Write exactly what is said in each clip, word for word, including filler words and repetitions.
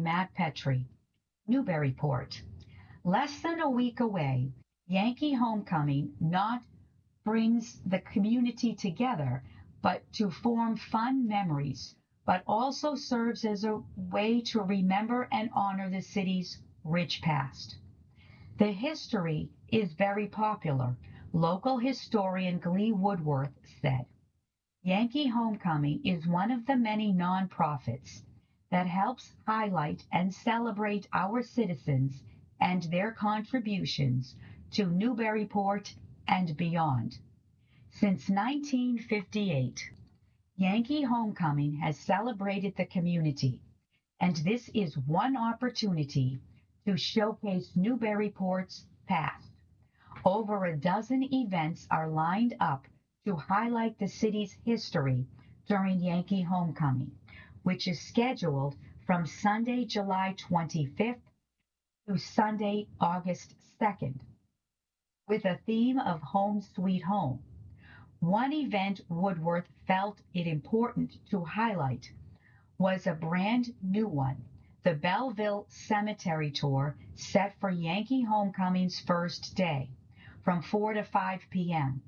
Matt Petrie. Newburyport. Less than a week away, Yankee Homecoming not brings the community together, but to form fun memories, but also serves as a way to remember and honor the city's rich past. The history is very popular, local historian Glee Woodworth said. Yankee Homecoming is one of the many nonprofits that helps highlight and celebrate our citizens and their contributions to Newburyport and beyond. Since nineteen fifty-eight, Yankee Homecoming has celebrated the community, and this is one opportunity to showcase Newburyport's past. Over a dozen events are lined up to highlight the city's history during Yankee Homecoming, which is scheduled from Sunday, July twenty-fifth to Sunday, August second, with a theme of Home Sweet Home. One event Woodworth felt it important to highlight was a brand new one, the Belleville Cemetery Tour, set for Yankee Homecoming's first day, from four to five p.m.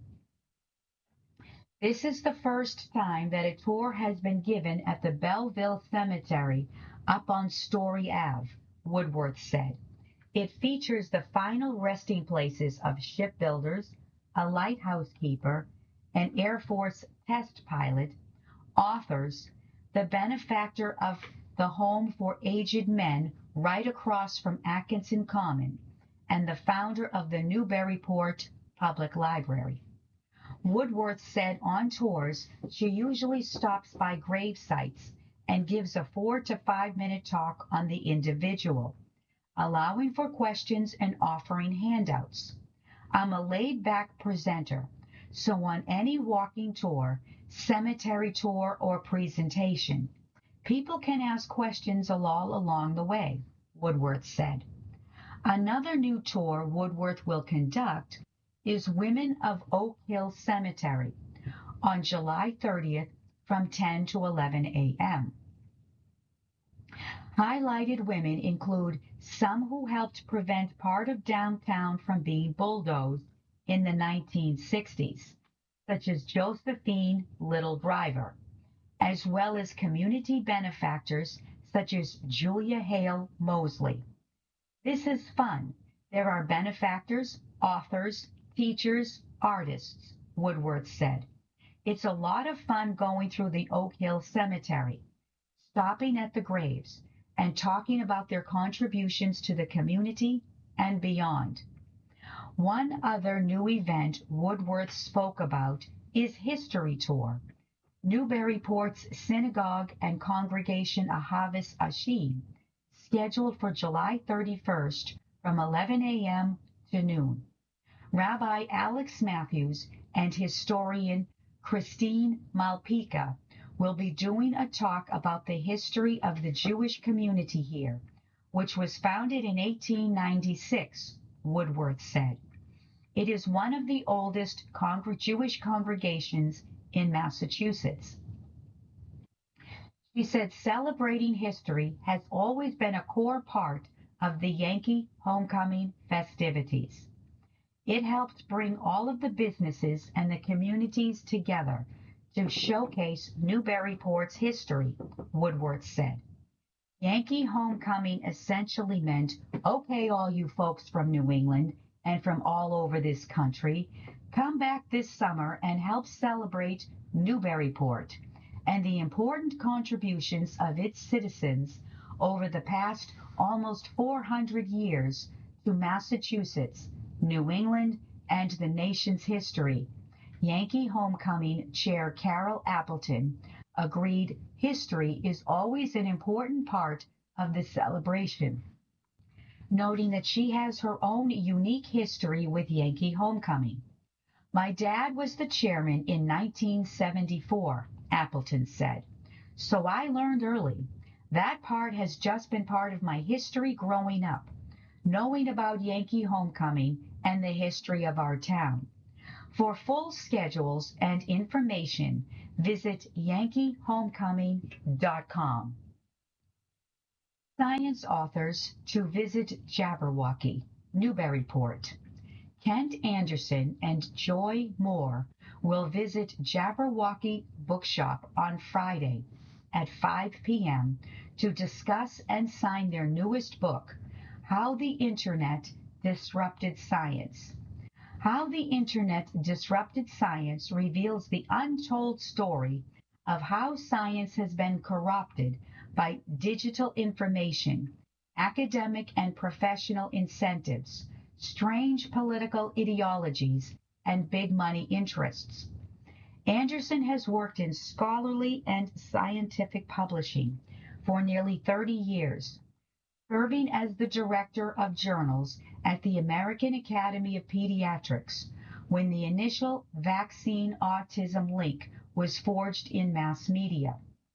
This is the first time that a tour has been given at the Belleville Cemetery up on Story Avenue, Woodworth said. It features the final resting places of shipbuilders, a lighthouse keeper, an Air Force test pilot, authors, the benefactor of the Home for Aged Men right across from Atkinson Common, and the founder of the Newburyport Public Library. Woodworth said on tours she usually stops by grave sites and gives a four to five minute talk on the individual, allowing for questions and offering handouts. I'm a laid-back presenter, so on any walking tour, cemetery tour, or presentation, people can ask questions all along the way, Woodworth said. Another new tour Woodworth will conduct is Women of Oak Hill Cemetery on July thirtieth from ten to eleven a.m. Highlighted women include some who helped prevent part of downtown from being bulldozed in the nineteen sixties, such as Josephine Little Driver, as well as community benefactors such as Julia Hale Mosley. This is fun. There are benefactors, authors, teachers, artists, Woodworth said. It's a lot of fun going through the Oak Hill Cemetery, stopping at the graves, and talking about their contributions to the community and beyond. One other new event Woodworth spoke about is History Tour. Newburyport's Synagogue and Congregation Ahavas Ashim, scheduled for July thirty-first from eleven a.m. to noon. Rabbi Alex Matthews and historian Christine Malpica will be doing a talk about the history of the Jewish community here, which was founded in eighteen ninety-six, Woodworth said. It is one of the oldest con- Jewish congregations in Massachusetts. She said celebrating history has always been a core part of the Yankee Homecoming festivities. It helped bring all of the businesses and the communities together to showcase Newburyport's history, Woodworth said. Yankee Homecoming essentially meant, okay, all you folks from New England and from all over this country, come back this summer and help celebrate Newburyport and the important contributions of its citizens over the past almost four hundred years to Massachusetts, New England, and the nation's history. Yankee Homecoming Chair Carol Appleton agreed history is always an important part of the celebration, noting that she has her own unique history with Yankee Homecoming. My dad was the chairman in nineteen seventy-four, Appleton said, so I learned early. That part has just been part of my history growing up, knowing about Yankee Homecoming and the history of our town. For full schedules and information, visit yankee homecoming dot com. Science authors to visit Jabberwocky, Newburyport. Kent Anderson and Joy Moore will visit Jabberwocky Bookshop on Friday at five p m to discuss and sign their newest book, How the Internet Disrupted Science. How the Internet Disrupted Science reveals the untold story of how science has been corrupted by digital information, academic and professional incentives, strange political ideologies, and big money interests. Anderson has worked in scholarly and scientific publishing for nearly thirty years, serving as the director of journals at the American Academy of Pediatrics when the initial vaccine autism link was forged in mass media.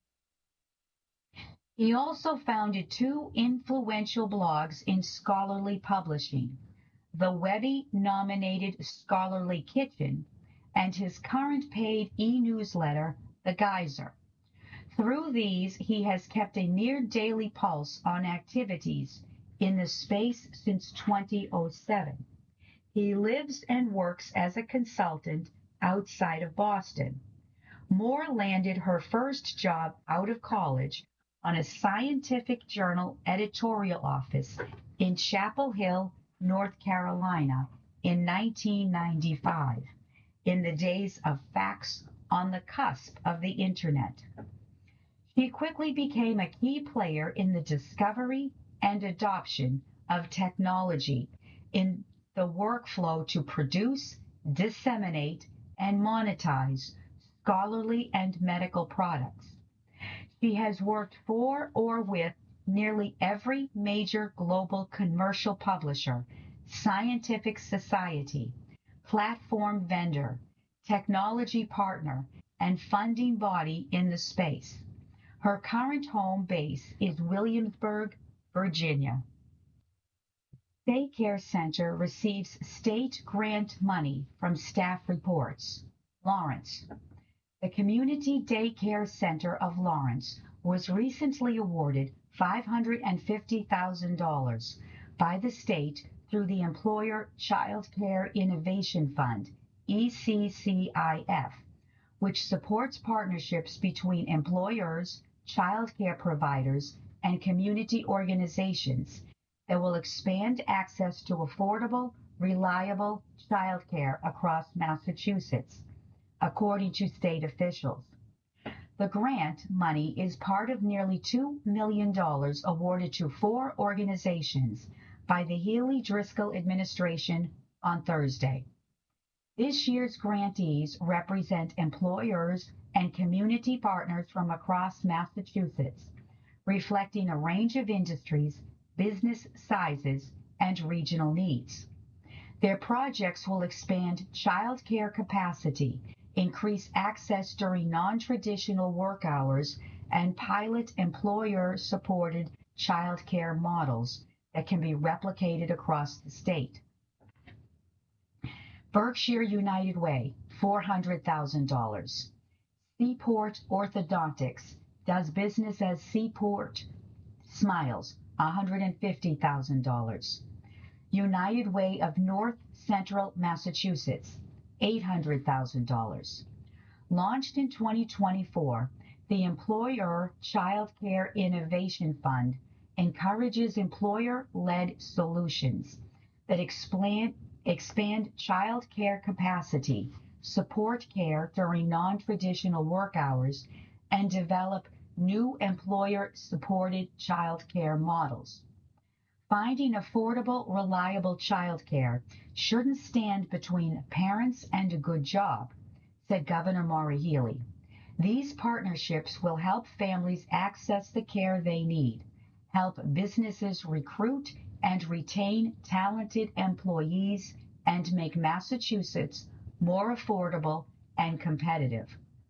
He also founded two influential blogs in scholarly publishing, the Webby-nominated Scholarly Kitchen, and his current paid e-newsletter, The Geyser. Through these, he has kept a near-daily pulse on activities in the space since twenty oh seven. He lives and works as a consultant outside of Boston. Moore landed her first job out of college on a scientific journal editorial office in Chapel Hill, North Carolina, in nineteen ninety-five, in the days of facts on the cusp of the Internet. She quickly became a key player in the discovery and adoption of technology in the workflow to produce, disseminate, and monetize scholarly and medical products. She has worked for or with nearly every major global commercial publisher, scientific society, platform vendor, technology partner, and funding body in the space. Her current home base is Williamsburg, Virginia. Daycare Center receives state grant money from staff reports. Lawrence. The Community Daycare Center of Lawrence was recently awarded five hundred fifty thousand dollars by the state through the Employer Child Care Innovation Fund, E C C I F, which supports partnerships between employers, child care providers, and community organizations that will expand access to affordable, reliable child care across Massachusetts, according to state officials. The grant money is part of nearly two million dollars awarded to four organizations by the Healy Driscoll administration on Thursday. This year's grantees represent employers and community partners from across Massachusetts, reflecting a range of industries, business sizes, and regional needs. Their projects will expand child care capacity, increase access during non-traditional work hours, and pilot employer-supported child care models that can be replicated across the state. Berkshire United Way, four hundred thousand dollars. Seaport Orthodontics does business as Seaport Smiles, one hundred fifty thousand dollars. United Way of North Central Massachusetts, eight hundred thousand dollars. Launched in twenty twenty-four, the Employer Child Care Innovation Fund encourages employer-led solutions that expand, expand child care capacity, support care during non-traditional work hours, and develop new employer-supported child care models. Finding affordable, reliable child care shouldn't stand between parents and a good job, said Governor Maura Healey. These partnerships will help families access the care they need, help businesses recruit and retain talented employees, and make Massachusetts more affordable and competitive.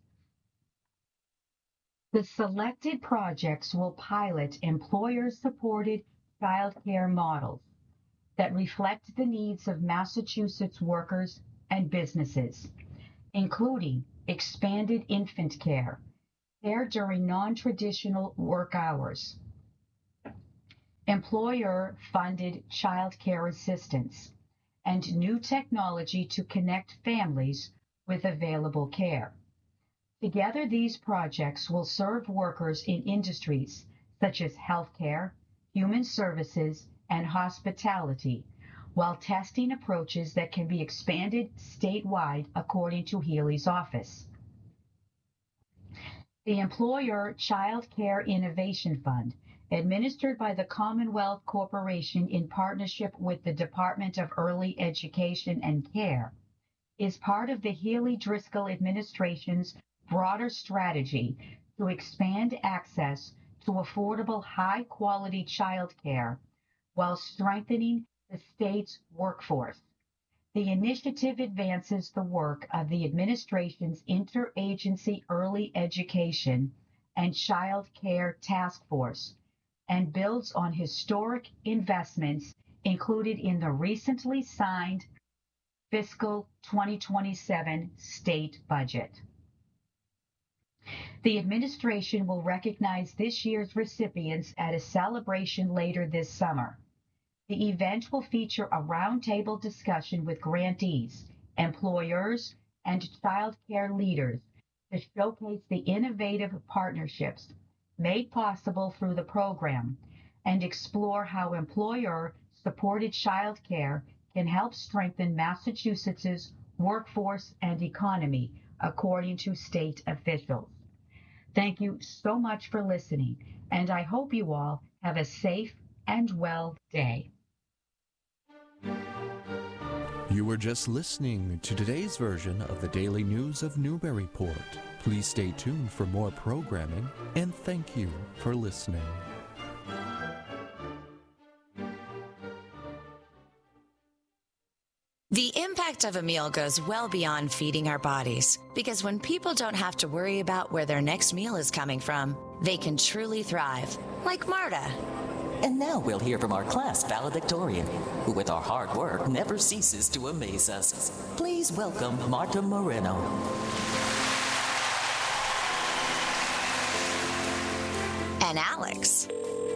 The selected projects will pilot employer-supported child care models that reflect the needs of Massachusetts workers and businesses, including expanded infant care, care during non-traditional work hours, employer-funded child care assistance, and new technology to connect families with available care. Together, these projects will serve workers in industries such as healthcare, human services, and hospitality, while testing approaches that can be expanded statewide according to Healy's office. The Employer Child Care Innovation Fund, administered by the Commonwealth Corporation in partnership with the Department of Early Education and Care, is part of the Healey-Driscoll administration's broader strategy to expand access to affordable, high-quality child care while strengthening the state's workforce. The initiative advances the work of the administration's Interagency Early Education and Child Care Task Force and builds on historic investments included in the recently signed fiscal twenty twenty-seven state budget. The administration will recognize this year's recipients at a celebration later this summer. The event will feature a roundtable discussion with grantees, employers, and child care leaders to showcase the innovative partnerships made possible through the program and explore how employer-supported child care can help strengthen Massachusetts's workforce and economy, according to state officials. Thank you so much for listening, and I hope you all have a safe and well day. You were just listening to today's version of the Daily News of Newburyport. Please stay tuned for more programming, and thank you for listening. The impact of a meal goes well beyond feeding our bodies, because when people don't have to worry about where their next meal is coming from, they can truly thrive, like Marta. And now we'll hear from our class valedictorian, who with our hard work never ceases to amaze us. Please welcome Marta Moreno. And Alex.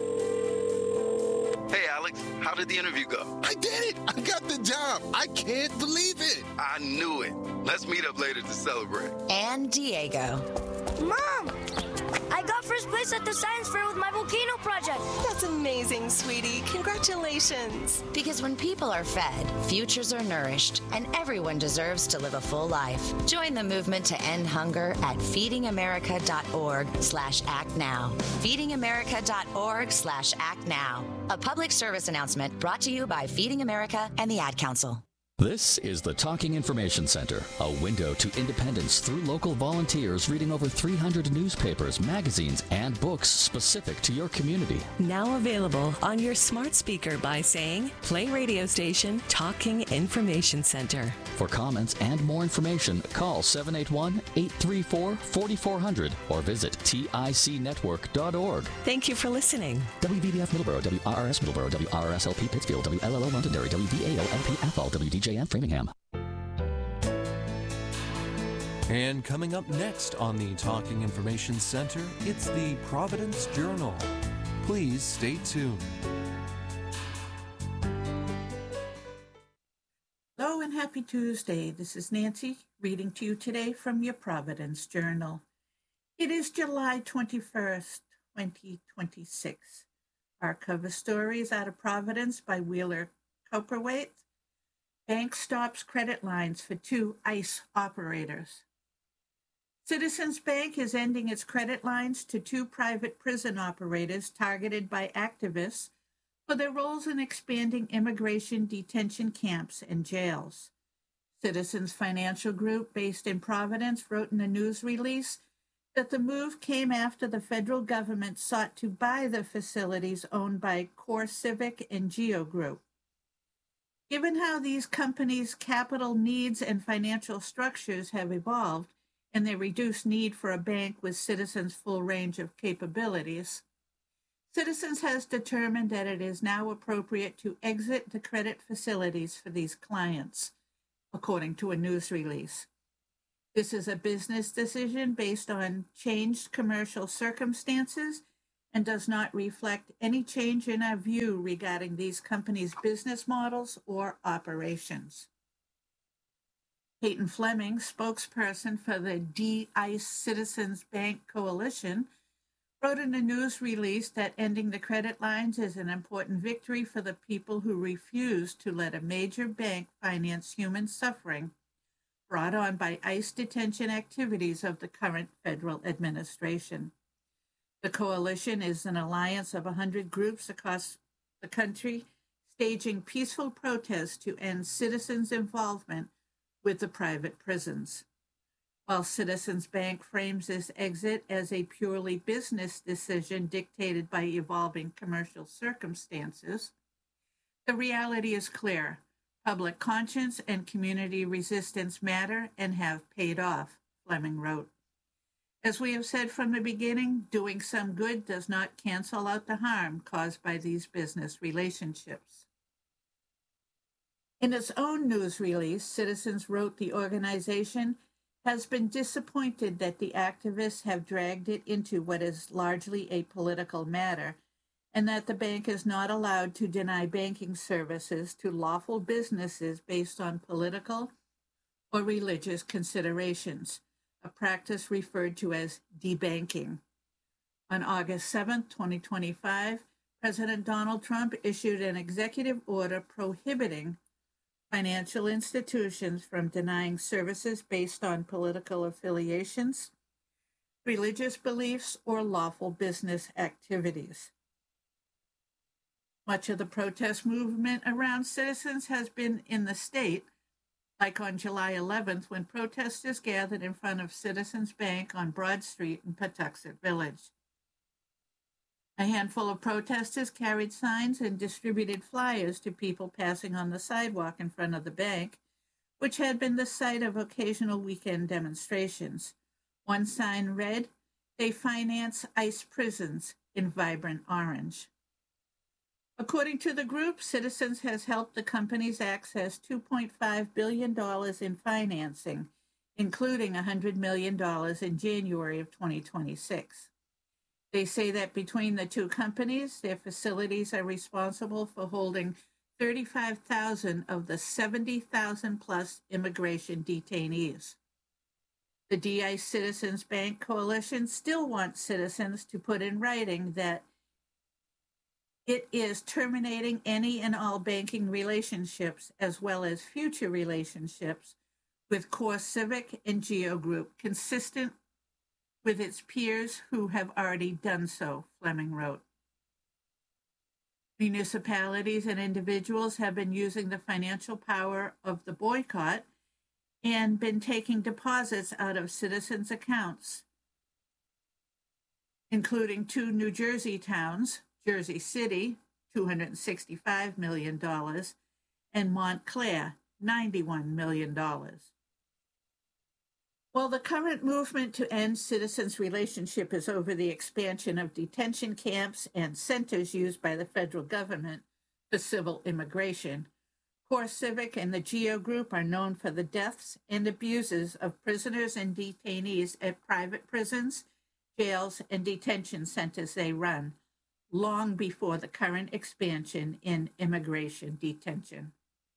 Hey, Alex, how did the interview go? I did it! I got the job! I can't believe it! I knew it. Let's meet up later to celebrate. And Diego. Mom! I got first place at the science fair with my volcano project. That's amazing, sweetie. Congratulations. Because when people are fed, futures are nourished, and everyone deserves to live a full life. Join the movement to end hunger at feedingamerica.org slash act now. feedingamerica.org slash act now. A public service announcement brought to you by Feeding America and the Ad Council. This is the Talking Information Center, a window to independence through local volunteers reading over three hundred newspapers, magazines, and books specific to your community. Now available on your smart speaker by saying, play radio station Talking Information Center. For comments and more information, call seven eight one, eight three four, four four zero zero or visit tic network dot org. Thank you for listening. W V B F Middleborough, W R R S Middleborough, W R R S L P Pittsfield, W L L O Londonderry, W V A L L P Athol, W D J M Framingham. And coming up next on the Talking Information Center, it's the Providence Journal. Please stay tuned. Hello and happy Tuesday. This is Nancy reading to you today from your Providence Journal. It is July twenty-first, twenty twenty-six. Our cover story is out of Providence by Wheeler Coperwaite. Bank stops credit lines for two ICE operators. Citizens Bank is ending its credit lines to two private prison operators targeted by activists for their roles in expanding immigration detention camps and jails. Citizens Financial Group, based in Providence, wrote in a news release that the move came after the federal government sought to buy the facilities owned by Core Civic and Geo Group. Given how these companies' capital needs and financial structures have evolved and their reduced need for a bank with Citizens' full range of capabilities, Citizens has determined that it is now appropriate to exit the credit facilities for these clients, according to a news release. This is a business decision based on changed commercial circumstances and does not reflect any change in our view regarding these companies' business models or operations. Peyton Fleming, spokesperson for the D-ICE Citizens Bank Coalition, wrote in a news release that ending the credit lines is an important victory for the people who refuse to let a major bank finance human suffering brought on by ICE detention activities of the current federal administration. The coalition is an alliance of one hundred groups across the country staging peaceful protests to end citizens' involvement with the private prisons. While Citizens Bank frames this exit as a purely business decision dictated by evolving commercial circumstances, the reality is clear. Public conscience and community resistance matter and have paid off, Fleming wrote. As we have said from the beginning, doing some good does not cancel out the harm caused by these business relationships. In its own news release, Citizens wrote the organization has been disappointed that the activists have dragged it into what is largely a political matter, and that the bank is not allowed to deny banking services to lawful businesses based on political or religious considerations, a practice referred to as debanking. On August seventh, twenty twenty-five, President Donald Trump issued an executive order prohibiting financial institutions from denying services based on political affiliations, religious beliefs, or lawful business activities. Much of the protest movement around Citizens has been in the state, like on July eleventh when protesters gathered in front of Citizens Bank on Broad Street in Patuxent Village. A handful of protesters carried signs and distributed flyers to people passing on the sidewalk in front of the bank, which had been the site of occasional weekend demonstrations. One sign read, "They finance ICE prisons," in vibrant orange. According to the group, Citizens has helped the companies access two point five billion dollars in financing, including one hundred million dollars in January of twenty twenty-six. They say that between the two companies, their facilities are responsible for holding thirty-five thousand of the seventy thousand plus immigration detainees. The D-ICE Citizens Bank Coalition still wants Citizens to put in writing that it is terminating any and all banking relationships as well as future relationships with Core Civic and Geo Group, consistent with its peers who have already done so, Fleming wrote. Municipalities and individuals have been using the financial power of the boycott and been taking deposits out of citizens' accounts, including two New Jersey towns, Jersey City, two hundred sixty-five million dollars, and Montclair, ninety-one million dollars. While the current movement to end citizens' relationship is over the expansion of detention camps and centers used by the federal government for civil immigration, Core Civic and the Geo Group are known for the deaths and abuses of prisoners and detainees at private prisons, jails, and detention centers they run, long before the current expansion in immigration detention.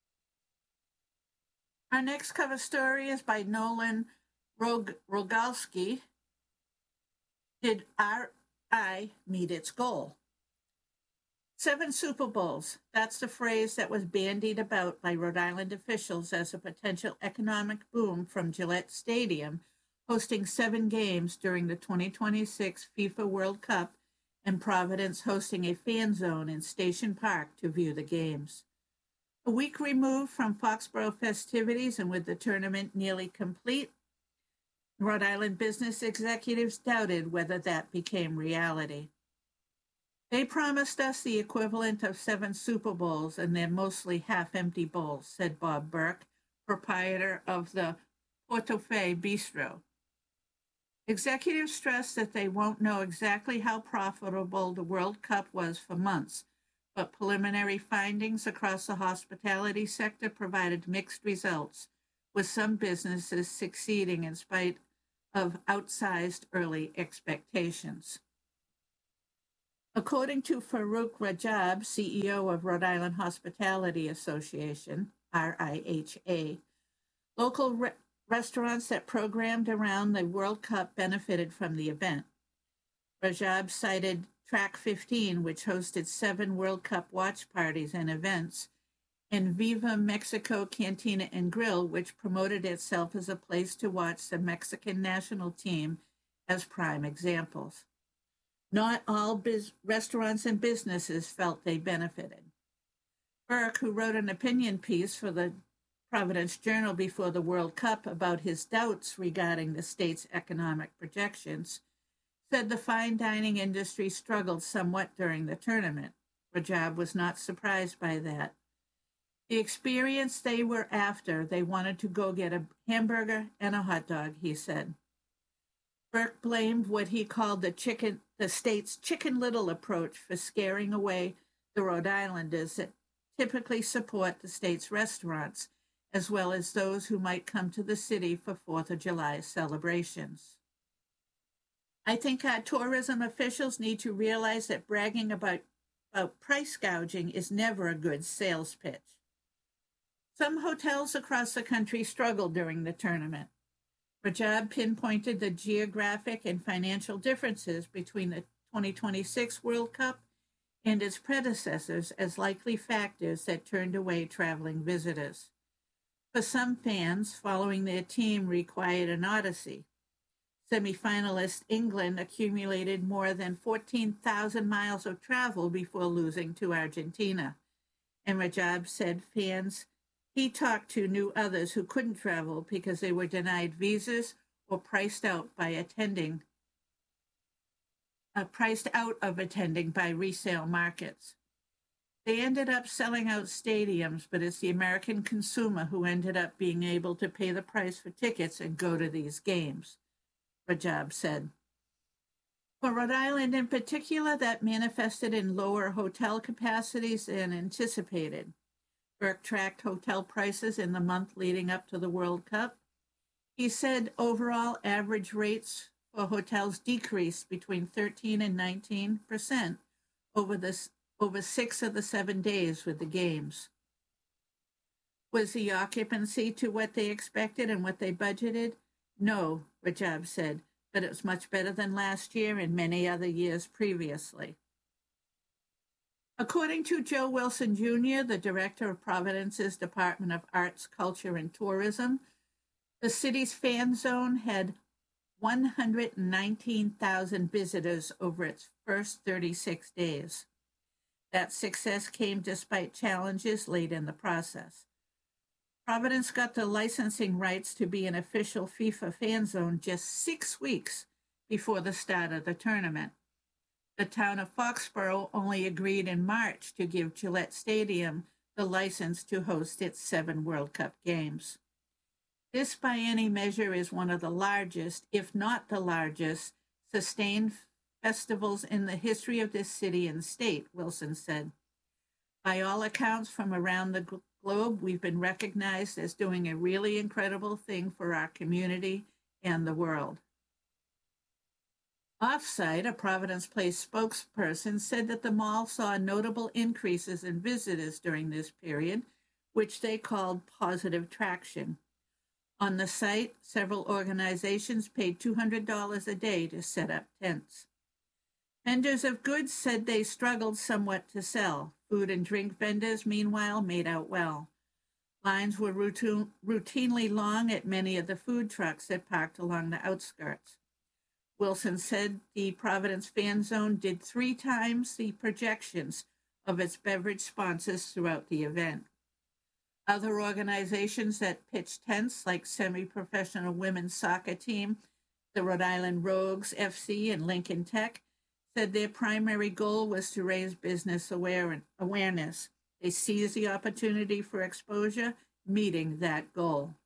Our next cover story is by Nolan Rog- Rogalski. Did R I meet its goal? Seven Super Bowls. That's the phrase that was bandied about by Rhode Island officials as a potential economic boom from Gillette Stadium, hosting seven games during the twenty twenty-six FIFA World Cup, and Providence hosting a fan zone in Station Park to view the games. A week removed from Foxborough festivities and with the tournament nearly complete, Rhode Island business executives doubted whether that became reality. They promised us the equivalent of seven Super Bowls, and they're mostly half-empty bowls, said Bob Burke, proprietor of the Portofay Bistro. Executives stressed that they won't know exactly how profitable the World Cup was for months, but preliminary findings across the hospitality sector provided mixed results, with some businesses succeeding in spite of outsized early expectations. According to Farouk Rajab, C E O of Rhode Island Hospitality Association, R I H A, local re- restaurants that programmed around the World Cup benefited from the event. Rajab cited Track fifteen, which hosted seven World Cup watch parties and events, and Viva Mexico Cantina and Grill, which promoted itself as a place to watch the Mexican national team, as prime examples. Not all biz- restaurants and businesses felt they benefited. Burke, who wrote an opinion piece for the Providence Journal before the World Cup about his doubts regarding the state's economic projections, said the fine dining industry struggled somewhat during the tournament. Rajab was not surprised by that. The experience they were after, they wanted to go get a hamburger and a hot dog, he said. Burke blamed what he called the chicken, the state's Chicken Little approach for scaring away the Rhode Islanders that typically support the state's restaurants, as well as those who might come to the city for fourth of July celebrations. I think our tourism officials need to realize that bragging about, about price gouging is never a good sales pitch. Some hotels across the country struggled during the tournament. Rajab pinpointed the geographic and financial differences between the twenty twenty-six World Cup and its predecessors as likely factors that turned away traveling visitors. For some fans, following their team required an odyssey. Semi-finalist England accumulated more than fourteen thousand miles of travel before losing to Argentina. And Rajab said fans he talked to knew others who couldn't travel because they were denied visas or priced out by attending, uh, priced out of attending by resale markets. They ended up selling out stadiums, but it's the American consumer who ended up being able to pay the price for tickets and go to these games, Rajab said. For Rhode Island in particular, that manifested in lower hotel capacities than anticipated. Burke tracked hotel prices in the month leading up to the World Cup. He said overall average rates for hotels decreased between thirteen and nineteen percent over, this, over six of the seven days with the games. Was the occupancy to what they expected and what they budgeted? No, Rajab said, but it was much better than last year and many other years previously. According to Joe Wilson Junior, the director of Providence's Department of Arts, Culture, and Tourism, the city's fan zone had one hundred nineteen thousand visitors over its first thirty-six days. That success came despite challenges late in the process. Providence got the licensing rights to be an official FIFA fan zone just six weeks before the start of the tournament. The town of Foxborough only agreed in March to give Gillette Stadium the license to host its seven World Cup games. This, by any measure, is one of the largest, if not the largest, sustained festivals in the history of this city and state, Wilson said. By all accounts from around the globe, we've been recognized as doing a really incredible thing for our community and the world. Offsite, a Providence Place spokesperson said that the mall saw notable increases in visitors during this period, which they called positive traction. On the site, several organizations paid two hundred dollars a day to set up tents. Vendors of goods said they struggled somewhat to sell. Food and drink vendors, meanwhile, made out well. Lines were routine, routinely long at many of the food trucks that parked along the outskirts. Wilson said the Providence Fan Zone did three times the projections of its beverage sponsors throughout the event. Other organizations that pitched tents, like semi-professional women's soccer team, the Rhode Island Rogues F C, and Lincoln Tech, said their primary goal was to raise business aware- awareness. They seized the opportunity for exposure, meeting that goal.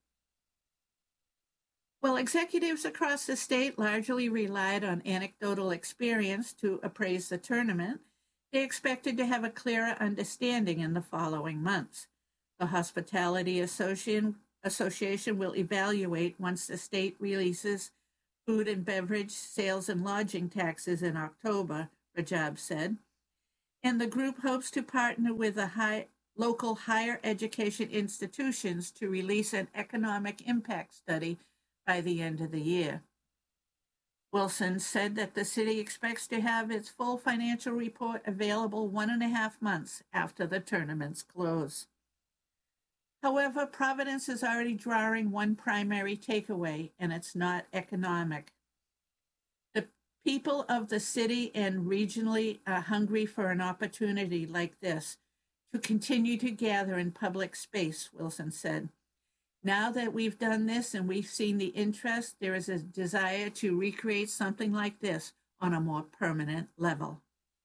While executives across the state largely relied on anecdotal experience to appraise the tournament, they expected to have a clearer understanding in the following months. The Hospitality Association, Association will evaluate once the state releases food and beverage, sales, and lodging taxes in October, Rajab said. And the group hopes to partner with the high, local higher education institutions to release an economic impact study by the end of the year. Wilson said that the city expects to have its full financial report available one and a half months after the tournaments close. However, Providence is already drawing one primary takeaway, and it's not economic. The people of the city and regionally are hungry for an opportunity like this to continue to gather in public space, Wilson said. Now that we've done this and we've seen the interest, there is a desire to recreate something like this on a more permanent level.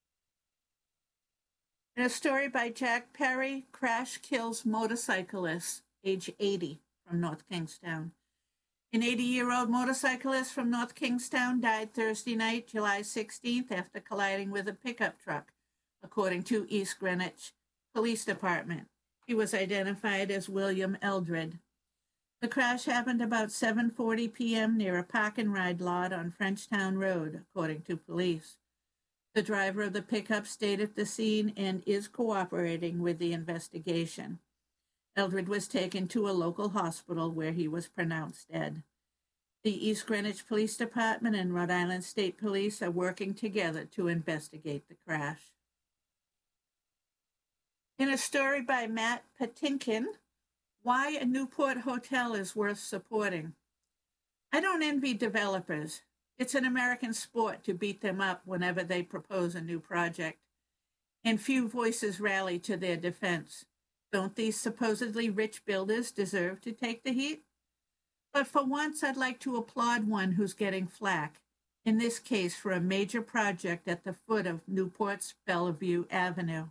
In a story by Jack Perry, crash kills motorcyclist, age eighty, from North Kingstown. An eighty-year-old motorcyclist from North Kingstown died Thursday night, July sixteenth, after colliding with a pickup truck, according to East Greenwich Police Department. He was identified as William Eldred. The crash happened about seven forty p.m. near a park and ride lot on Frenchtown Road, according to police. The driver of the pickup stayed at the scene and is cooperating with the investigation. Eldred was taken to a local hospital where he was pronounced dead. The East Greenwich Police Department and Rhode Island State Police are working together to investigate the crash. In a story by Matt Patinkin, why a Newport hotel is worth supporting. I don't envy developers. It's an American sport to beat them up whenever they propose a new project, and few voices rally to their defense. Don't these supposedly rich builders deserve to take the heat? But for once, I'd like to applaud one who's getting flack, in this case for a major project at the foot of Newport's Bellevue Avenue.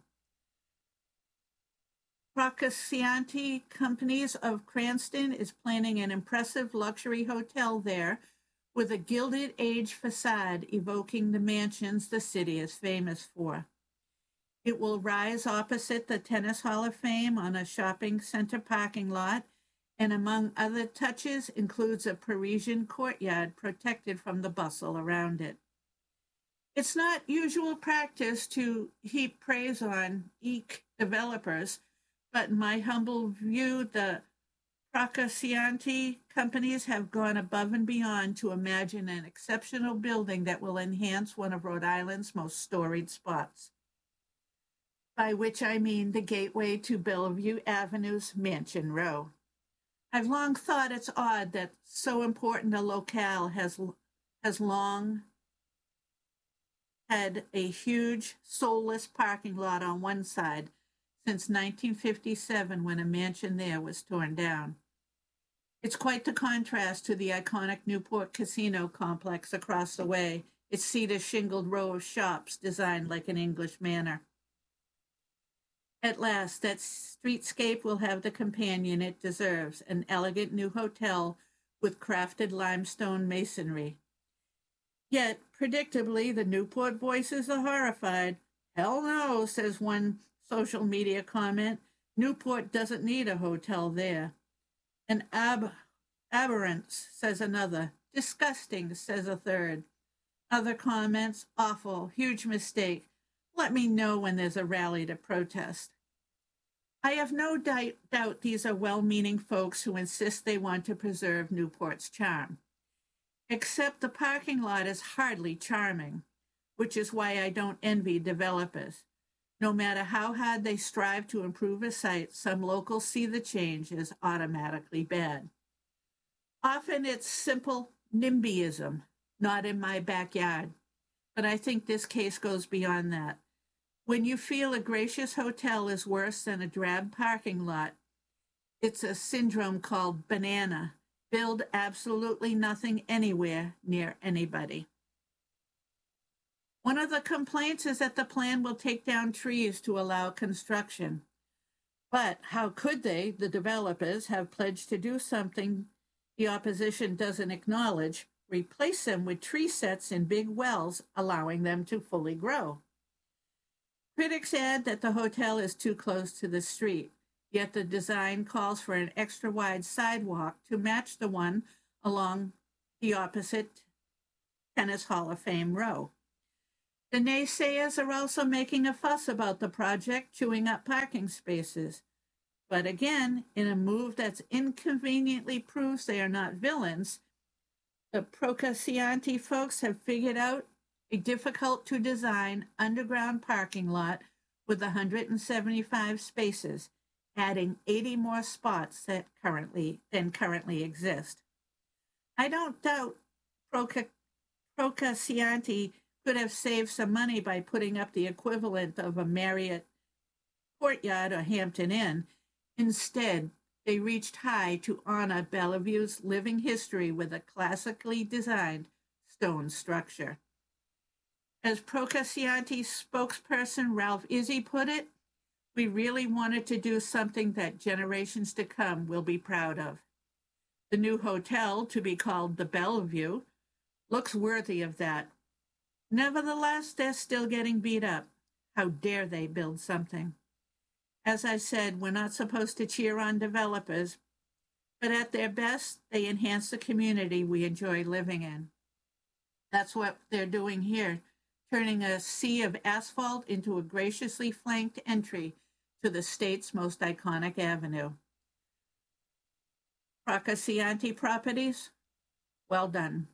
Procasianti Companies of Cranston is planning an impressive luxury hotel there with a Gilded Age facade evoking the mansions the city is famous for. It will rise opposite the Tennis Hall of Fame on a shopping center parking lot, and among other touches includes a Parisian courtyard protected from the bustle around it. It's not usual practice to heap praise on eek developers, but in my humble view, the Procasianti companies have gone above and beyond to imagine an exceptional building that will enhance one of Rhode Island's most storied spots, by which I mean the gateway to Bellevue Avenue's Mansion Row. I've long thought it's odd that so important a locale has, has long had a huge, soulless parking lot on one side since nineteen fifty-seven, when a mansion there was torn down. It's quite the contrast to the iconic Newport Casino complex across the way, its cedar-shingled row of shops designed like an English manor. At last, that streetscape will have the companion it deserves, an elegant new hotel with crafted limestone masonry. Yet, predictably, the Newport voices are horrified. Hell no, says one social media comment. Newport doesn't need a hotel there. An ab- aberrance, says another. Disgusting, says a third. Other comments, awful, huge mistake. Let me know when there's a rally to protest. I have no doubt, doubt these are well-meaning folks who insist they want to preserve Newport's charm. Except the parking lot is hardly charming, which is why I don't envy developers. No matter how hard they strive to improve a site, some locals see the change as automatically bad. Often it's simple NIMBYism, not in my backyard. But I think this case goes beyond that. When you feel a gracious hotel is worse than a drab parking lot, it's a syndrome called banana. Build absolutely nothing anywhere near anybody. One of the complaints is that the plan will take down trees to allow construction. But how could they, the developers, have pledged to do something the opposition doesn't acknowledge, replace them with tree sets in big wells, allowing them to fully grow? Critics add that the hotel is too close to the street, yet the design calls for an extra-wide sidewalk to match the one along the opposite Tennis Hall of Fame row. The naysayers are also making a fuss about the project chewing up parking spaces. But again, in a move that's inconveniently proves they are not villains, the Procaccianti folks have figured out a difficult-to-design underground parking lot with one hundred seventy-five spaces, adding eighty more spots that currently than currently exist. I don't doubt Proca, Procaccianti could have saved some money by putting up the equivalent of a Marriott Courtyard or Hampton Inn. Instead, they reached high to honor Bellevue's living history with a classically designed stone structure. As Procaccianti's spokesperson Ralph Izzy put it, we really wanted to do something that generations to come will be proud of. The new hotel, to be called the Bellevue, looks worthy of that. Nevertheless, they're still getting beat up. How dare they build something? As I said, we're not supposed to cheer on developers, but at their best, they enhance the community we enjoy living in. That's what they're doing here, turning a sea of asphalt into a graciously flanked entry to the state's most iconic avenue. Procaccianti Properties, well done.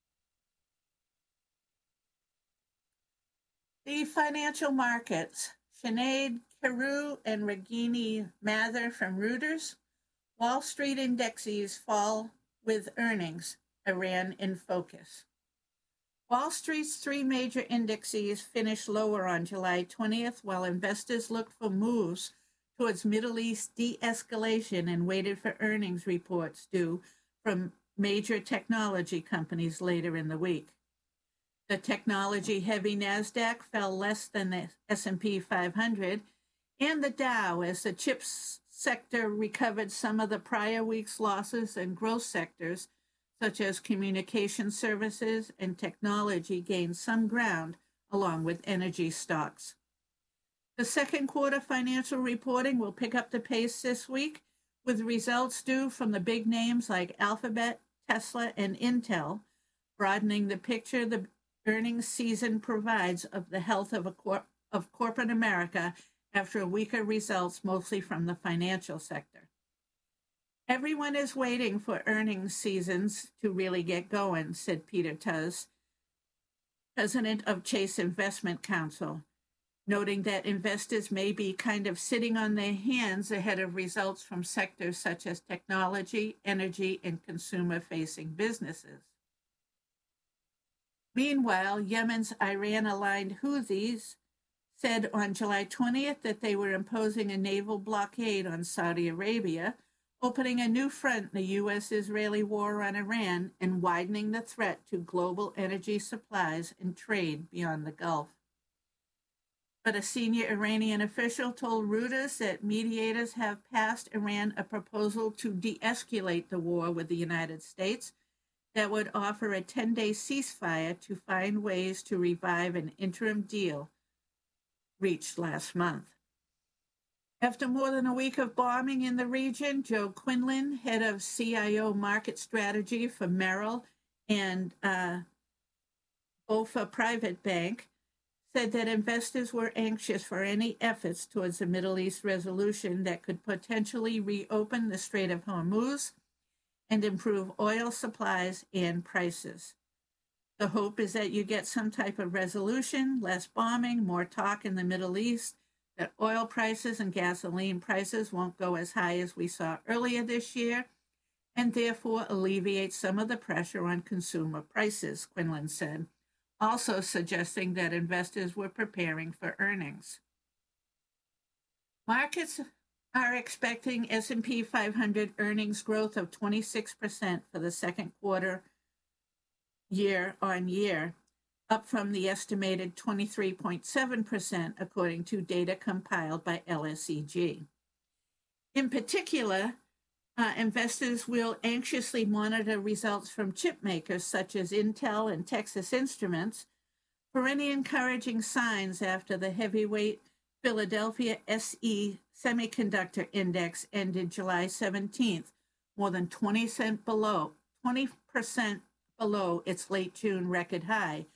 The financial markets. Sinead Carew and Regina Mather from Reuters. Wall Street indexes fall with earnings. Iran in focus. Wall Street's three major indexes finished lower on July twentieth, while investors looked for moves towards Middle East de-escalation and waited for earnings reports due from major technology companies later in the week. The technology-heavy NASDAQ fell less than the S and P five hundred and the Dow as the chips sector recovered some of the prior week's losses, and growth sectors such as communication services and technology gained some ground along with energy stocks. The second quarter financial reporting will pick up the pace this week, with results due from the big names like Alphabet, Tesla, and Intel, broadening the picture the earnings season provides of the health of, a cor- of corporate America after weaker results, mostly from the financial sector. Everyone is waiting for earnings seasons to really get going, said Peter Tuz, president of Chase Investment Council, noting that investors may be kind of sitting on their hands ahead of results from sectors such as technology, energy, and consumer-facing businesses. Meanwhile, Yemen's Iran-aligned Houthis said on July twentieth that they were imposing a naval blockade on Saudi Arabia, opening a new front in the U S-Israeli war on Iran and widening the threat to global energy supplies and trade beyond the Gulf. But a senior Iranian official told Reuters that mediators have passed Iran a proposal to de-escalate the war with the United States that would offer a ten-day ceasefire to find ways to revive an interim deal reached last month. After more than a week of bombing in the region, Joe Quinlan, head of C I O market strategy for Merrill and uh, BofA Private Bank, said that investors were anxious for any efforts towards a Middle East resolution that could potentially reopen the Strait of Hormuz and improve oil supplies and prices. The hope is that you get some type of resolution, less bombing, more talk in the Middle East, that oil prices and gasoline prices won't go as high as we saw earlier this year, and therefore alleviate some of the pressure on consumer prices, Quinlan said, also suggesting that investors were preparing for earnings. Markets are expecting S and P five hundred earnings growth of twenty-six percent for the second quarter year on year, up from the estimated twenty-three point seven percent according to data compiled by L S E G. In particular, uh, investors will anxiously monitor results from chip makers such as Intel and Texas Instruments for any encouraging signs after the heavyweight Philadelphia S E Semiconductor Index ended July seventeenth, more than twenty percent below, twenty percent below its late June record high,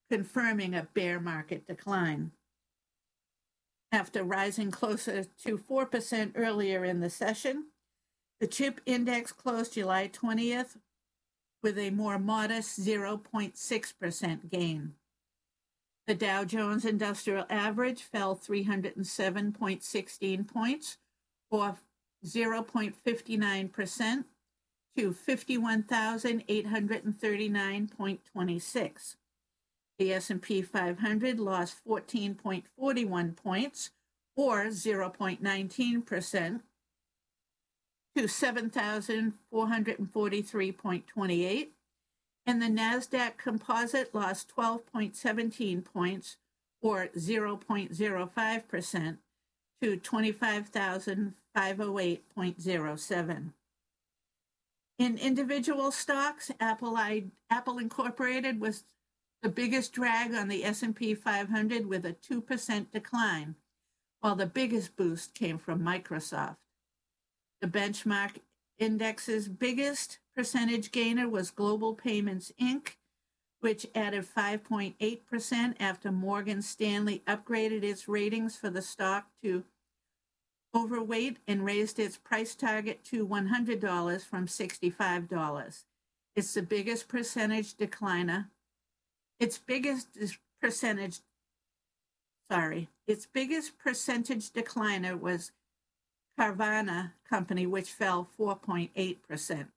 confirming a bear market decline. After rising closer to four percent earlier in the session, the chip index closed July twentieth with a more modest zero point six percent gain. The Dow Jones Industrial Average fell three hundred seven point one six points, or zero point five nine percent, to fifty-one thousand eight hundred thirty-nine point two six. The S and P five hundred lost fourteen point four one points, or zero point one nine percent, to seven thousand four hundred forty-three point two eight, and the NASDAQ Composite lost twelve point one seven points, or zero point zero five percent, to twenty-five thousand five hundred eight point zero seven. In individual stocks, Apple, I, Apple Incorporated was the biggest drag on the S and P five hundred with a two percent decline, while the biggest boost came from Microsoft. The benchmark index's biggest percentage gainer was Global Payments, Incorporated, which added five point eight percent after Morgan Stanley upgraded its ratings for the stock to overweight and raised its price target to one hundred dollars from sixty-five dollars. It's the biggest percentage decliner. Its biggest percentage, sorry, its biggest percentage decliner was Carvana Company, which fell four point eight percent.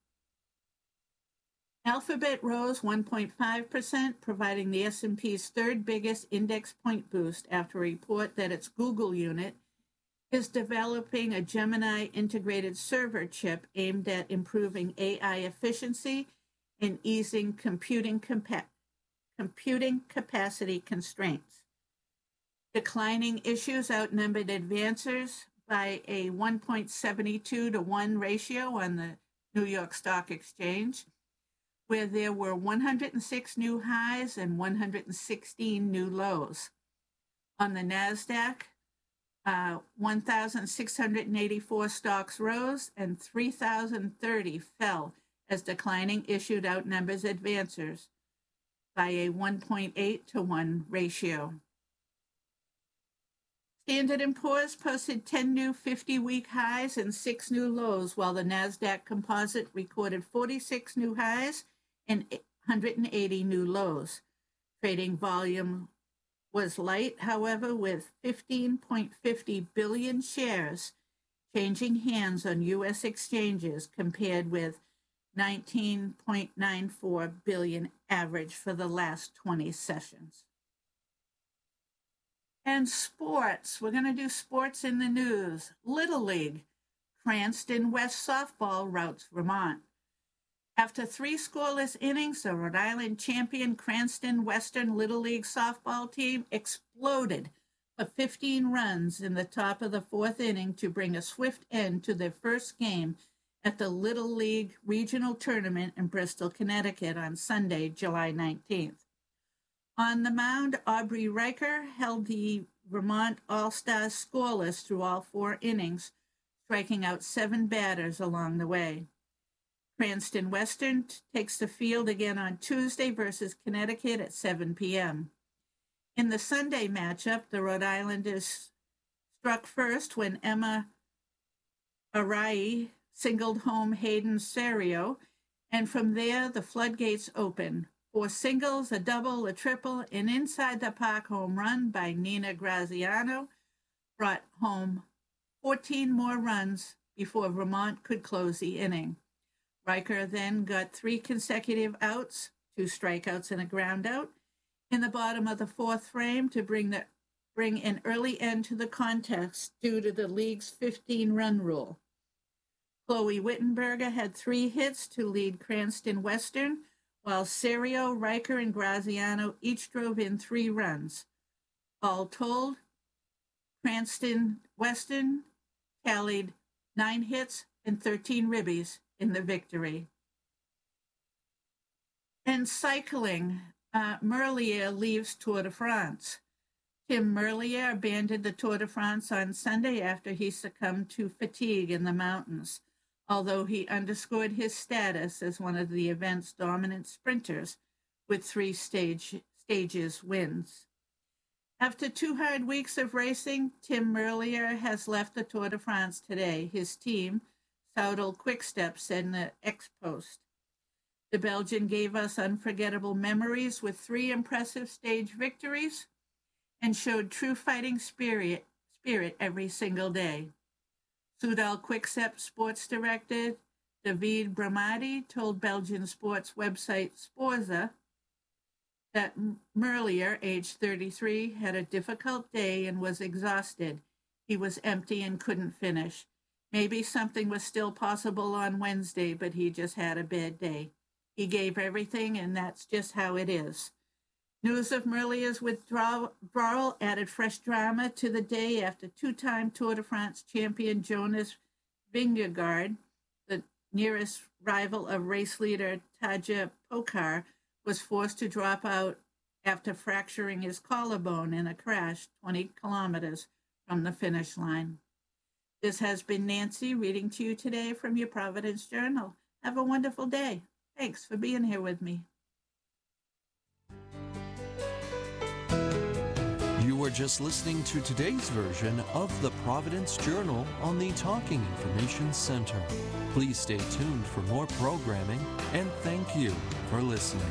Alphabet rose one point five percent, providing the S and P's third biggest index point boost after a report that its Google unit is developing a Gemini integrated server chip aimed at improving A I efficiency and easing computing, compa- computing capacity constraints. Declining issues outnumbered advancers by a one point seven two to one ratio on the New York Stock Exchange, where there were one hundred six new highs and one hundred sixteen new lows. On the NASDAQ, uh, one thousand six hundred eighty-four stocks rose and three thousand thirty fell as declining issued outnumbers advancers by a one point eight to one ratio. Standard and Poor's posted ten new fifty-week highs and six new lows, while the NASDAQ Composite recorded forty-six new highs and one hundred eighty new lows. Trading volume was light, however, with fifteen point five zero billion shares changing hands on U S exchanges compared with nineteen point nine four billion average for the last twenty sessions. And sports, we're going to do sports in the news. Little League, Cranston West softball routs Vermont. After three scoreless innings, the Rhode Island champion Cranston Western Little League softball team exploded for fifteen runs in the top of the fourth inning to bring a swift end to their first game at the Little League Regional Tournament in Bristol, Connecticut on Sunday, July nineteenth. On the mound, Aubrey Riker held the Vermont All-Stars scoreless through all four innings, striking out seven batters along the way. Cranston Western takes the field again on Tuesday versus Connecticut at seven p.m. In the Sunday matchup, the Rhode Islanders struck first when Emma Arai singled home Hayden Serio, and from there the floodgates opened. Four singles, a double, a triple, an inside-the-park home run by Nina Graziano brought home fourteen more runs before Vermont could close the inning. Riker then got three consecutive outs, two strikeouts and a ground out, in the bottom of the fourth frame to bring the bring an early end to the contest due to the league's fifteen-run rule. Chloe Wittenberger had three hits to lead Cranston Western, while Serio, Riker, and Graziano each drove in three runs. All told, Cranston Western tallied nine hits and thirteen ribbies in the victory. And cycling, uh, Merlier leaves Tour de France. Tim Merlier abandoned the Tour de France on Sunday after he succumbed to fatigue in the mountains, although he underscored his status as one of the event's dominant sprinters with three stage, stages wins. After two hard weeks of racing, Tim Merlier has left the Tour de France today. His team, Soudal Quickstep, said in the X-Post. The Belgian gave us unforgettable memories with three impressive stage victories and showed true fighting spirit, spirit every single day. Soudal Quickstep sports director David Bramati told Belgian sports website Sporza that Merlier, aged thirty-three, had a difficult day and was exhausted. He was empty and couldn't finish. Maybe something was still possible on Wednesday, but he just had a bad day. He gave everything, and that's just how it is. News of Merlier's withdrawal added fresh drama to the day after two-time Tour de France champion Jonas Vingegaard, the nearest rival of race leader Tadej Pogačar, was forced to drop out after fracturing his collarbone in a crash twenty kilometers from the finish line. This has been Nancy reading to you today from your Providence Journal. Have a wonderful day. Thanks for being here with me. You were just listening to today's version of the Providence Journal on the Talking Information Center. Please stay tuned for more programming, and thank you for listening.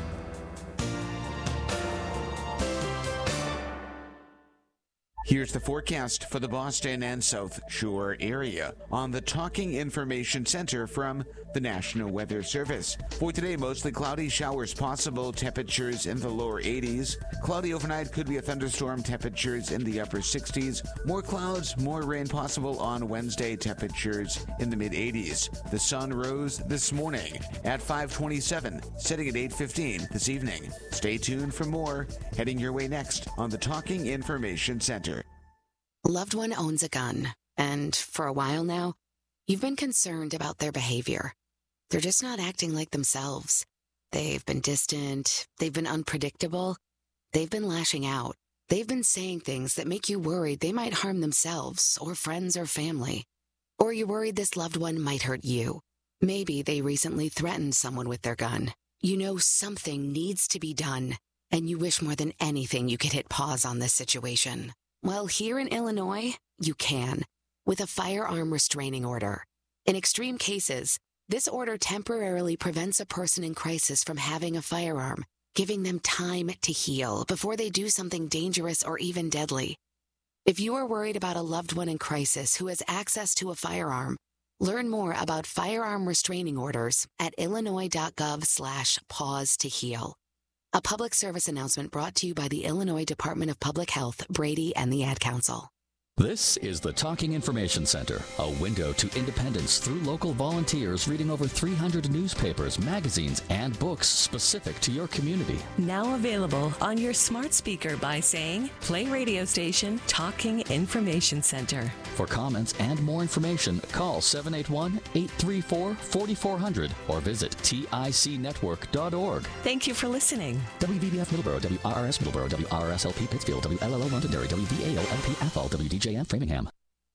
Here's the forecast for the Boston and South Shore area on the Talking Information Center from the National Weather Service. For today, mostly cloudy, showers possible, temperatures in the lower eighties. Cloudy overnight, could be a thunderstorm, temperatures in the upper sixties. More clouds, more rain possible on Wednesday, temperatures in the mid eighties. The sun rose this morning at five twenty-seven, setting at eight fifteen this evening. Stay tuned for more, heading your way next on the Talking Information Center. Loved one owns a gun, and for a while now, you've been concerned about their behavior. They're just not acting like themselves. They've been distant, they've been unpredictable, they've been lashing out. They've been saying things that make you worried they might harm themselves or friends or family. Or you're worried this loved one might hurt you. Maybe they recently threatened someone with their gun. You know something needs to be done, and you wish more than anything you could hit pause on this situation. Well, here in Illinois, you can, with a firearm restraining order. In extreme cases, this order temporarily prevents a person in crisis from having a firearm, giving them time to heal before they do something dangerous or even deadly. If you are worried about a loved one in crisis who has access to a firearm, learn more about firearm restraining orders at illinois.gov slash pause to heal. A public service announcement brought to you by the Illinois Department of Public Health, Brady, and the Ad Council. This is the Talking Information Center, a window to independence through local volunteers reading over three hundred newspapers, magazines, and books specific to your community. Now available on your smart speaker by saying, play radio station Talking Information Center. For comments and more information, call seven eight one, eight three four, four four zero zero or visit T I C network dot org. Thank you for listening. W V B F Middleborough, W R R S Middleborough, W R R S L P Pittsfield, W L L O Londonderry, W V A O L P Athol, W D J M Framingham.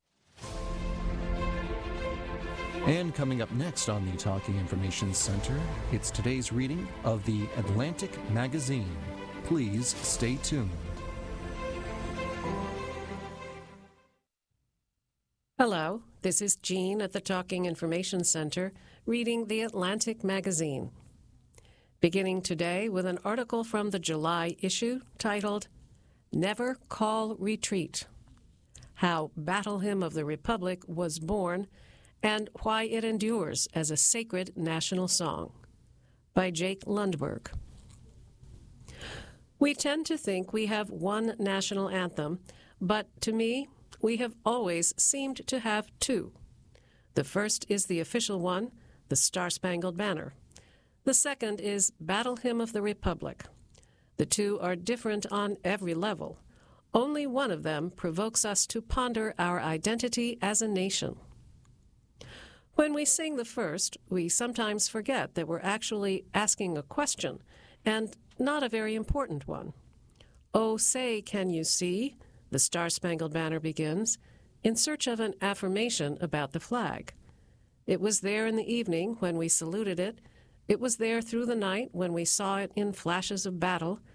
And coming up next on the Talking Information Center, it's today's reading of the Atlantic Magazine. Please stay tuned. Hello, this is Jean at the Talking Information Center reading the Atlantic Magazine. Beginning today with an article from the July issue titled, Never Call Retreat: How Battle Hymn of the Republic was Born and Why It Endures as a Sacred National Song, by Jake Lundberg. We tend to think we have one national anthem, but to me, we have always seemed to have two. The first is the official one, the Star-Spangled Banner. The second is Battle Hymn of the Republic. The two are different on every level. Only one of them provokes us to ponder our identity as a nation. When we sing the first, we sometimes forget that we're actually asking a question, and not a very important one. Oh, say, can you see? The Star-Spangled Banner begins, in search of an affirmation about the flag. It was there in the evening when we saluted it. It was there through the night when we saw it in flashes of battle.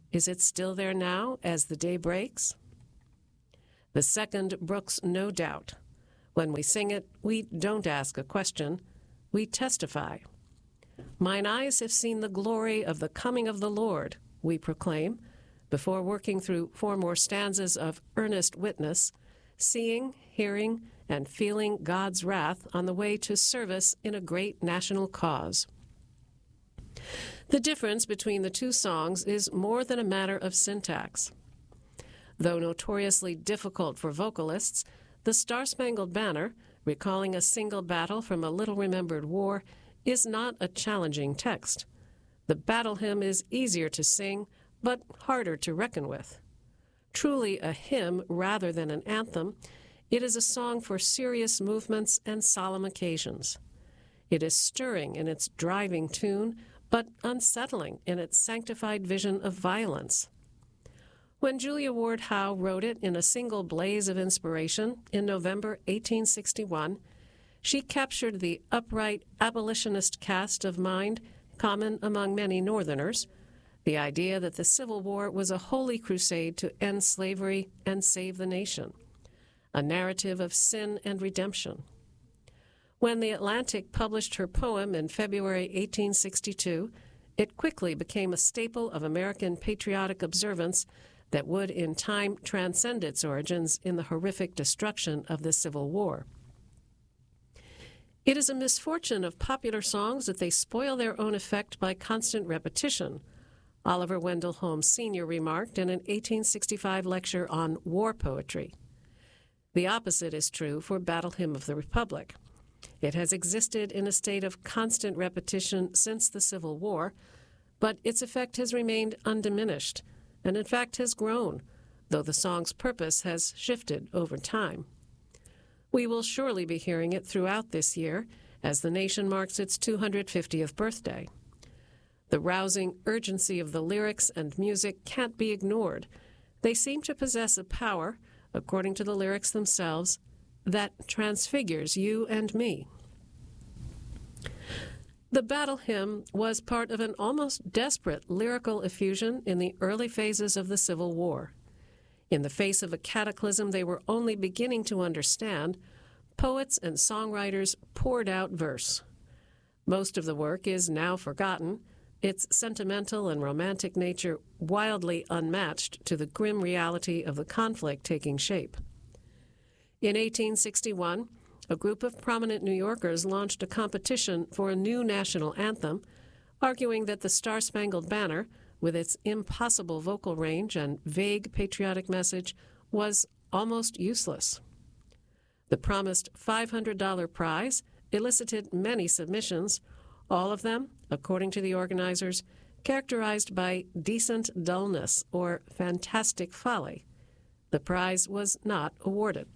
Is it still there now as the day breaks? The second brooks no doubt. When we sing it, we don't ask a question, we testify. Mine eyes have seen the glory of the coming of the Lord, we proclaim, before working through four more stanzas of earnest witness, seeing, hearing, and feeling God's wrath on the way to service in a great national cause. The difference between the two songs is more than a matter of syntax. Though notoriously difficult for vocalists, the Star-Spangled Banner, recalling a single battle from a little-remembered war, is not a challenging text. The battle hymn is easier to sing, but harder to reckon with. Truly a hymn rather than an anthem, it is a song for serious movements and solemn occasions. It is stirring in its driving tune, but unsettling in its sanctified vision of violence. When Julia Ward Howe wrote it in a single blaze of inspiration in November eighteen sixty-one, she captured the upright abolitionist cast of mind common among many Northerners, the idea that the Civil War was a holy crusade to end slavery and save the nation, a narrative of sin and redemption. When The Atlantic published her poem in February eighteen sixty-two, it quickly became a staple of American patriotic observance that would in time transcend its origins in the horrific destruction of the Civil War. It is a misfortune of popular songs that they spoil their own effect by constant repetition, Oliver Wendell Holmes Senior remarked in an eighteen sixty-five lecture on war poetry. The opposite is true for Battle Hymn of the Republic. It has existed in a state of constant repetition since the Civil War, but its effect has remained undiminished, and in fact has grown, though the song's purpose has shifted over time. We will surely be hearing it throughout this year as the nation marks its two hundred fiftieth birthday. The rousing urgency of the lyrics and music can't be ignored. They seem to possess a power, according to the lyrics themselves, that transfigures you and me. The Battle Hymn was part of an almost desperate lyrical effusion in the early phases of the Civil War. In the face of a cataclysm they were only beginning to understand, poets and songwriters poured out verse. Most of the work is now forgotten, its sentimental and romantic nature wildly unmatched to the grim reality of the conflict taking shape. In eighteen sixty-one, a group of prominent New Yorkers launched a competition for a new national anthem, arguing that the Star-Spangled Banner, with its impossible vocal range and vague patriotic message, was almost useless. The promised five hundred dollars prize elicited many submissions, all of them, according to the organizers, characterized by decent dullness or fantastic folly. The prize was not awarded.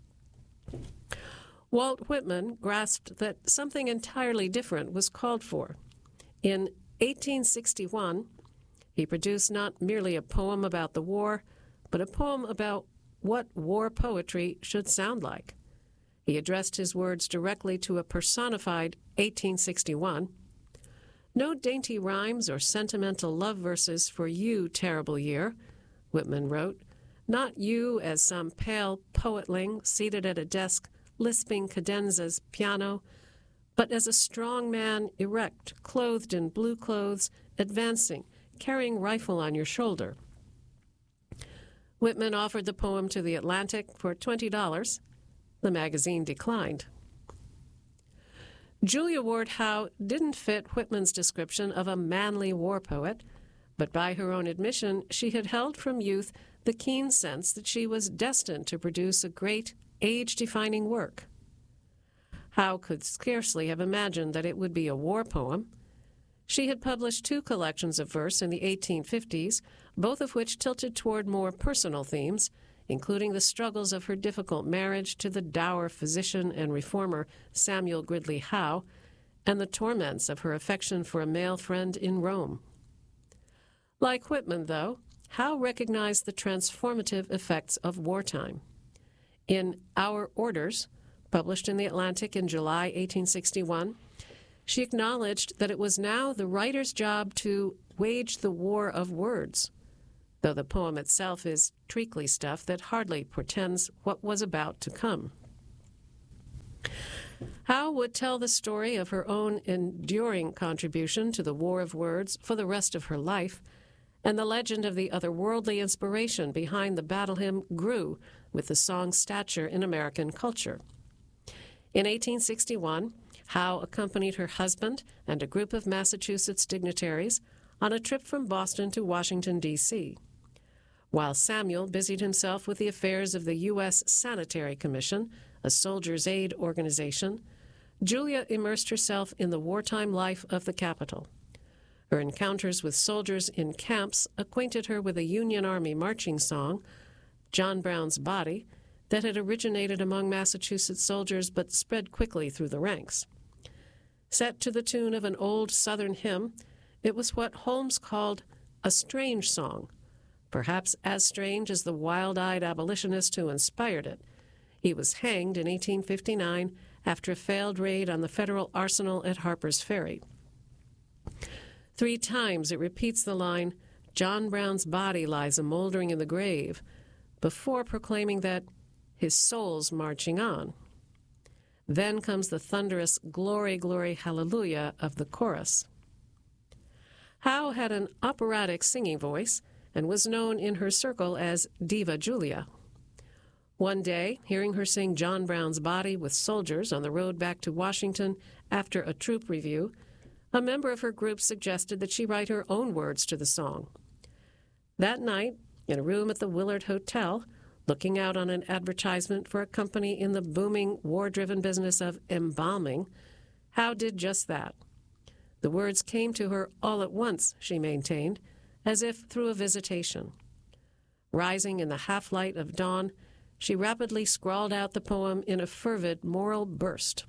Walt Whitman grasped that something entirely different was called for. In eighteen sixty-one, he produced not merely a poem about the war, but a poem about what war poetry should sound like. He addressed his words directly to a personified eighteen sixty-one. No dainty rhymes or sentimental love verses for you, terrible year, Whitman wrote. Not you as some pale poetling seated at a desk lisping cadenzas piano, but as a strong man erect, clothed in blue clothes, advancing, carrying rifle on your shoulder. Whitman offered the poem to The Atlantic for twenty dollars. The magazine declined. Julia Ward Howe didn't fit Whitman's description of a manly war poet, but by her own admission, she had held from youth the keen sense that she was destined to produce a great, age-defining work. Howe could scarcely have imagined that it would be a war poem. She had published two collections of verse in the eighteen fifties, both of which tilted toward more personal themes, including the struggles of her difficult marriage to the dour physician and reformer Samuel Gridley Howe, and the torments of her affection for a male friend in Rome. Like Whitman, though, Howe recognized the transformative effects of wartime. In Our Orders, published in The Atlantic in July eighteen sixty-one, she acknowledged that it was now the writer's job to wage the war of words, though the poem itself is treacly stuff that hardly portends what was about to come. Howe would tell the story of her own enduring contribution to the war of words for the rest of her life, and the legend of the otherworldly inspiration behind the battle hymn grew with the song's stature in American culture. In eighteen sixty-one, Howe accompanied her husband and a group of Massachusetts dignitaries on a trip from Boston to Washington, D C While Samuel busied himself with the affairs of the U S Sanitary Commission, a soldier's aid organization, Julia immersed herself in the wartime life of the capital. Her encounters with soldiers in camps acquainted her with a Union Army marching song, John Brown's Body, that had originated among Massachusetts soldiers but spread quickly through the ranks. Set to the tune of an old Southern hymn, it was what Holmes called a strange song, perhaps as strange as the wild-eyed abolitionist who inspired it. He was hanged in eighteen fifty-nine after a failed raid on the federal arsenal at Harper's Ferry. Three times it repeats the line, "John Brown's body lies a-mouldering in the grave," before proclaiming that his soul's marching on. Then comes the thunderous "Glory, glory, hallelujah" of the chorus. Howe had an operatic singing voice and was known in her circle as Diva Julia. One day, hearing her sing John Brown's Body with soldiers on the road back to Washington after a troop review, a member of her group suggested that she write her own words to the song. That night, in a room at the Willard Hotel, looking out on an advertisement for a company in the booming, war-driven business of embalming, Howe did just that. The words came to her all at once, she maintained, as if through a visitation. Rising in the half-light of dawn, she rapidly scrawled out the poem in a fervid moral burst.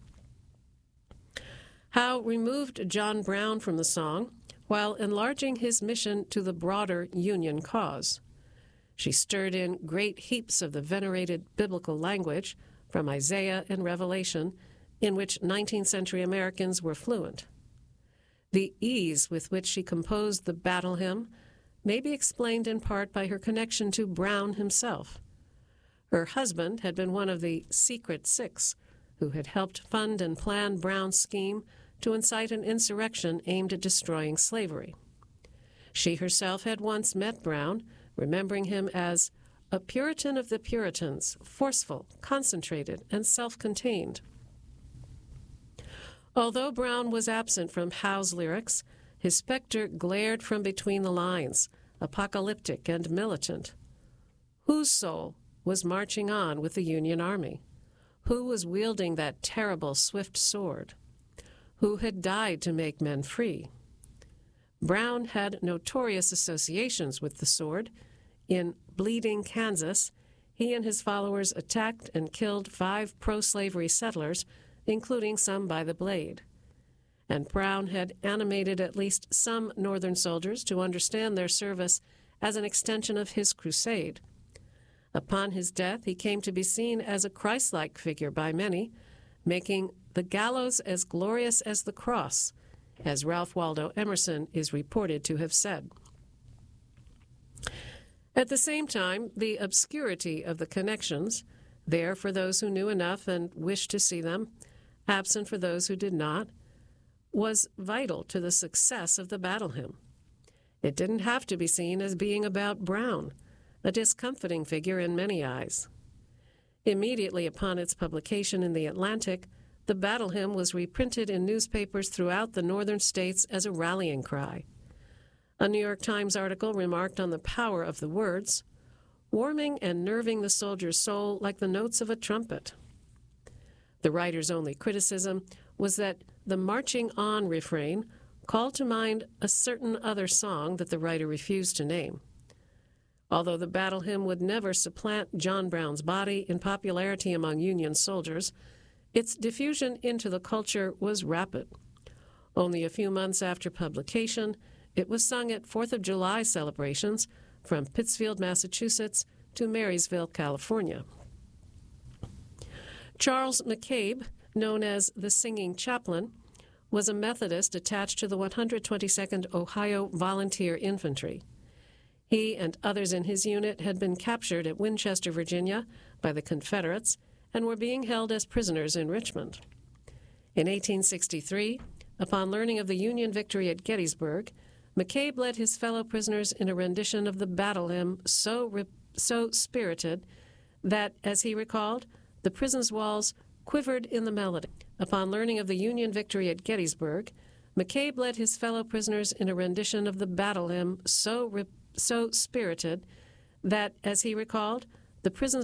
Howe removed John Brown from the song while enlarging his mission to the broader Union cause. She stirred in great heaps of the venerated biblical language from Isaiah and Revelation, in which nineteenth century Americans were fluent. The ease with which she composed the battle hymn may be explained in part by her connection to Brown himself. Her husband had been one of the Secret Six who had helped fund and plan Brown's scheme to incite an insurrection aimed at destroying slavery. She herself had once met Brown, remembering him as a Puritan of the Puritans, forceful, concentrated, and self-contained. Although Brown was absent from Howe's lyrics, his specter glared from between the lines, apocalyptic and militant. Whose soul was marching on with the Union Army? Who was wielding that terrible swift sword? Who had died to make men free? Brown had notorious associations with the sword. In Bleeding Kansas, he and his followers attacked and killed five pro-slavery settlers, including some by the blade. And Brown had animated at least some Northern soldiers to understand their service as an extension of his crusade. Upon his death, he came to be seen as a Christ-like figure by many, making the gallows as glorious as the cross, as Ralph Waldo Emerson is reported to have said. At the same time, the obscurity of the connections, there for those who knew enough and wished to see them, absent for those who did not, was vital to the success of the battle hymn. It didn't have to be seen as being about Brown, a discomfiting figure in many eyes. Immediately upon its publication in The Atlantic, the battle hymn was reprinted in newspapers throughout the northern states as a rallying cry. A New York Times article remarked on the power of the words, warming and nerving the soldier's soul like the notes of a trumpet. The writer's only criticism was that the marching on refrain called to mind a certain other song that the writer refused to name. Although the battle hymn would never supplant John Brown's Body in popularity among Union soldiers, its diffusion into the culture was rapid. Only a few months after publication, it was sung at Fourth of July celebrations from Pittsfield, Massachusetts to Marysville, California. Charles McCabe, known as the Singing Chaplain, was a Methodist attached to the one hundred twenty-second Ohio Volunteer Infantry. He and others in his unit had been captured at Winchester, Virginia, by the Confederates and were being held as prisoners in Richmond. In eighteen sixty-three, upon learning of the Union victory at Gettysburg, McCabe led his fellow prisoners in a rendition of the battle hymn so, re- so spirited that, as he recalled, the prison's walls quivered in the melody. Upon learning of the Union victory at Gettysburg, McCabe led his fellow prisoners in a rendition of the battle hymn so, re- so spirited that, as he recalled, the prison's